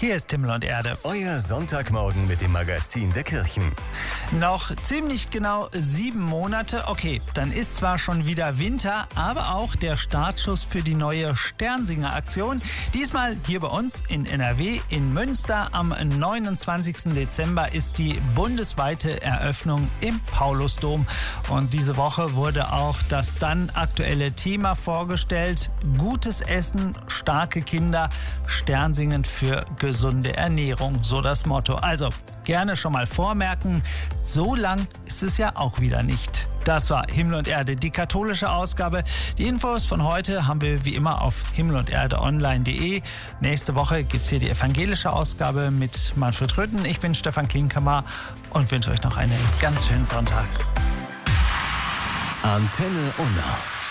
Hier ist Himmel und Erde. Euer Sonntagmorgen mit dem Magazin der Kirchen. Noch ziemlich genau 7 Monate. Okay, dann ist zwar schon wieder Winter, aber auch der Startschuss für die neue Sternsinger-Aktion. Diesmal hier bei uns in NRW, in Münster. Am 29. Dezember ist die bundesweite Eröffnung im Paulusdom. Und diese Woche wurde auch das dann aktuelle Thema vorgestellt. Gutes Essen, starke Kinder, Sternsingen für gesunde Ernährung, so das Motto. Also gerne schon mal vormerken, so lang ist es ja auch wieder nicht. Das war Himmel und Erde, die katholische Ausgabe. Die Infos von heute haben wir wie immer auf himmelunderdeonline.de. Nächste Woche gibt es hier die evangelische Ausgabe mit Manfred Rütten. Ich bin Stefan Klinkhammer und wünsche euch noch einen ganz schönen Sonntag. Antenne Unna.